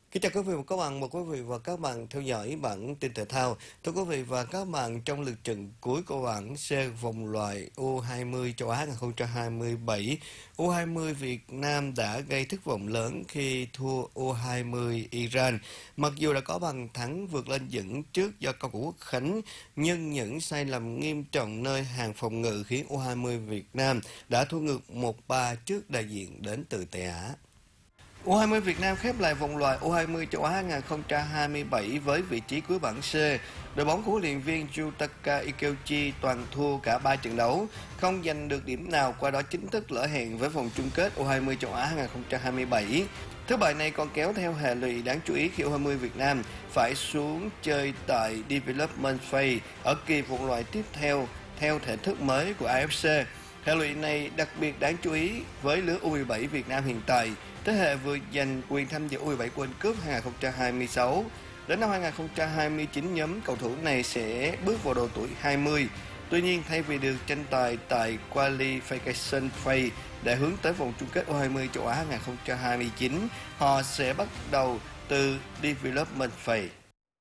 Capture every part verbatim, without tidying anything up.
Kính chào quý vị và các bạn, mời quý vị và các bạn theo dõi bản tin thể thao. Thưa quý vị và các bạn, trong lượt trận cuối của bảng C vòng loại U hai mươi châu Á hai không hai bảy, U hai mươi Việt Nam đã gây thất vọng lớn khi thua U hai mươi Iran. Mặc dù đã có bàn thắng vượt lên dẫn trước do cầu thủ Quốc Khánh, nhưng những sai lầm nghiêm trọng nơi hàng phòng ngự khiến U hai mươi Việt Nam đã thua ngược một ba trước đại diện đến từ Tây Á. U hai mươi Việt Nam khép lại vòng loại U hai mươi châu Á hai không hai bảy với vị trí cuối bảng C. Đội bóng của huấn luyện viên Yutaka Ikeuchi toàn thua cả ba trận đấu, không giành được điểm nào, qua đó chính thức lỡ hẹn với vòng chung kết U hai mươi châu Á hai không hai bảy. Thất bại này còn kéo theo hệ lụy đáng chú ý khi U hai mươi Việt Nam phải xuống chơi tại Development Phase ở kỳ vòng loại tiếp theo theo thể thức mới của a ép xê. Hệ lụy này đặc biệt đáng chú ý với lứa U mười bảy Việt Nam hiện tại, thế hệ vừa giành quyền tham dự U mười bảy World Cup hai không hai sáu. Đến năm hai không hai chín, nhóm cầu thủ này sẽ bước vào độ tuổi hai mươi. Tuy nhiên, thay vì được tranh tài tại Qualification Phase để hướng tới vòng chung kết U hai mươi châu Á hai không hai chín, họ sẽ bắt đầu từ Development Phase.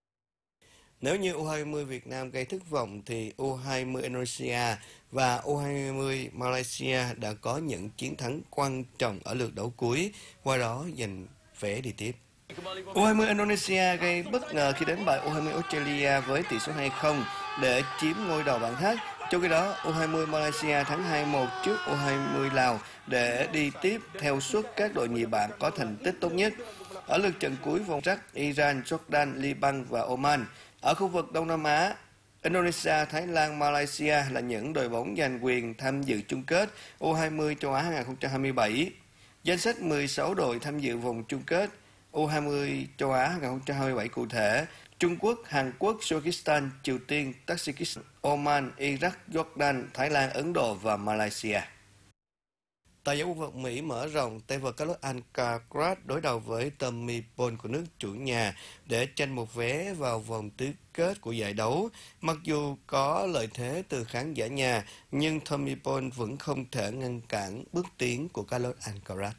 Nếu như U hai mươi Việt Nam gây thất vọng thì U hai mươi Indonesia và U hai mươi Malaysia đã có những chiến thắng quan trọng ở lượt đấu cuối, qua đó giành vé đi tiếp. U hai mươi Indonesia gây bất ngờ khi đánh bại U hai mươi Australia với tỷ số hai không để chiếm ngôi đầu bảng H. Trong khi đó, U hai mươi Malaysia thắng hai một trước U hai mươi Lào để đi tiếp theo suốt các đội nhì bảng có thành tích tốt nhất. Ở lượt trận cuối vòng Iraq, Iran, Jordan, Liban và Oman. Ở khu vực Đông Nam Á, Indonesia, Thái Lan, Malaysia là những đội bóng giành quyền tham dự chung kết U hai mươi châu Á hai không hai bảy. Danh sách mười sáu đội tham dự vòng chung kết U hai mươi châu Á hai không hai bảy cụ thể: Trung Quốc, Hàn Quốc, Pakistan, Triều Tiên, Tajikistan, Oman, Iraq, Jordan, Thái Lan, Ấn Độ và Malaysia. Tại giải quần vợt Mỹ mở rộng, tay vợt Carlos Alcaraz đối đầu với Tommy Paul của nước chủ nhà để tranh một vé vào vòng tứ kết của giải đấu. Mặc dù có lợi thế từ khán giả nhà, nhưng Tommy Paul vẫn không thể ngăn cản bước tiến của Carlos Alcaraz.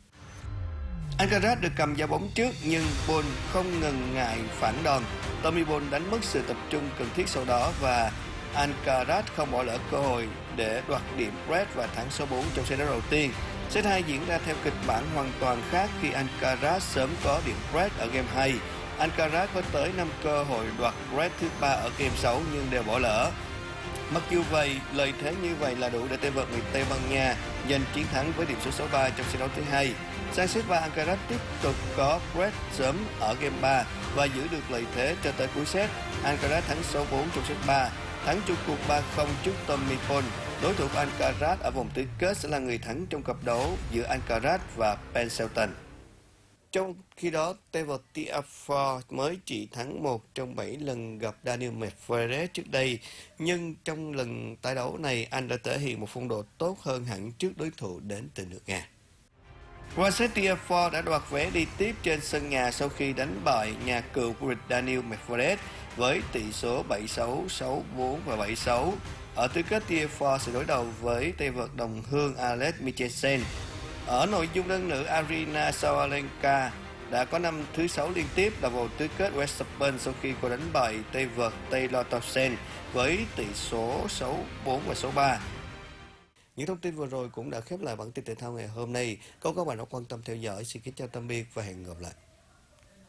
Alcaraz được cầm giao bóng trước, nhưng Paul không ngần ngại phản đòn. Tommy Paul đánh mất sự tập trung cần thiết sau đó và Alcaraz không bỏ lỡ cơ hội để đoạt điểm break và thắng số bốn trong set đấu đầu tiên. Set hai diễn ra theo kịch bản hoàn toàn khác khi Alcaraz sớm có điểm break ở game hai. Alcaraz có tới năm cơ hội đoạt break thứ ba ở game sáu nhưng đều bỏ lỡ. Mặc dù vậy, lợi thế như vậy là đủ để tay vợt người Tây Ban Nha giành chiến thắng với điểm số sáu ba trong set đấu thứ hai. Sang set ba, Alcaraz tiếp tục có break sớm ở game ba và giữ được lợi thế cho tới cuối set. Alcaraz thắng sáu bốn trong set ba, thắng chung cuộc ba không trước Tommy Paul. Đối thủ của Alcaraz ở vòng tứ kết sẽ là người thắng trong cặp đấu giữa Alcaraz và Ben Shelton. Trong khi đó, tay vợt Tiafoe mới chỉ thắng một trong bảy lần gặp Daniil Medvedev trước đây, nhưng trong lần tái đấu này, anh đã thể hiện một phong độ tốt hơn hẳn trước đối thủ đến từ nước Nga. Qua set, Tiafoe đã đoạt vé đi tiếp trên sân nhà sau khi đánh bại nhà cựu vô địch Daniil Medvedev với tỷ số bảy sáu, sáu bốn và bảy sáu. Ở tứ kết, Tiafoe sẽ đối đầu với tay vợt đồng hương Alex Michelsen. Ở nội dung đơn nữ, Aryna Sabalenka đã có năm thứ sáu liên tiếp là vào tứ kết u ét Open sau khi cô đánh bại tay vợt Taylor Townsend với tỷ số sáu bốn và sáu ba. Những thông tin vừa rồi cũng đã khép lại bản tin thể thao ngày hôm nay. Cảm ơn các bạn đã quan tâm theo dõi. Xin kính chào tạm biệt và hẹn gặp lại.